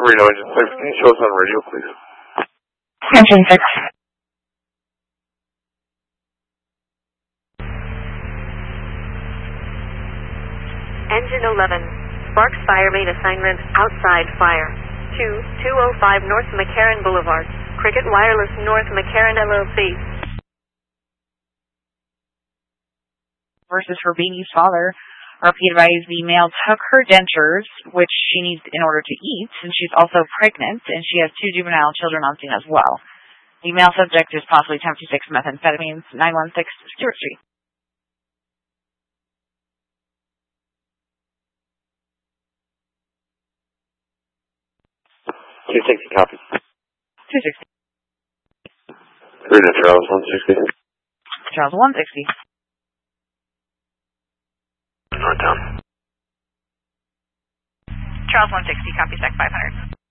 Reno Engine 6, can you show us on radio, please? Engine 6. Engine 11. Sparks fire main assignment outside fire. 2205 North McCarran Boulevard. Cricket Wireless North McCarran LLC. Versus for Beanie's father. RP advised the male took her dentures, which she needs in order to eat, and she's also pregnant, and she has 2 juvenile children on scene as well. The male subject is possibly 1056 methamphetamines, 916 Stewart Street. Copy. 260. Reno Charles 160. Charles 160. Northtown. Charles 160, copy sec 500.